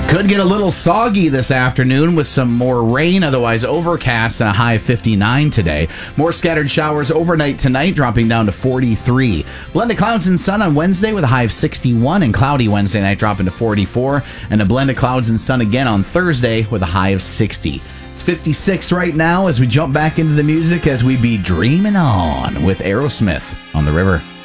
Could get a little soggy this afternoon with some more rain, otherwise overcast and a high of 59 today. More scattered showers overnight tonight, dropping down to 43. Blend of clouds and sun on Wednesday with a high of 61, and cloudy Wednesday night dropping to 44. And a blend of clouds and sun again on Thursday with a high of 60. It's 56 right now as we jump back into the music as we be dreaming on with Aerosmith on the river.